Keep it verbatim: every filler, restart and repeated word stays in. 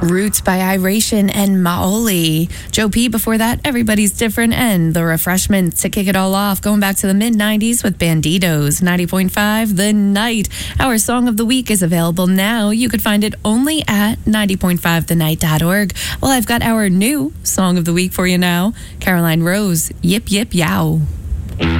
Roots by Iration and Maoli. Joe P before that, Everybody's Different, and The Refreshments to kick it all off, going back to the mid nineties with Bandidos. ninety point five The Night. Our song of the week is available now. You could find it only at ninety point five the night dot org. Well, I've got our new song of the week for you now. Caroline Rose, Yip Yip Yow.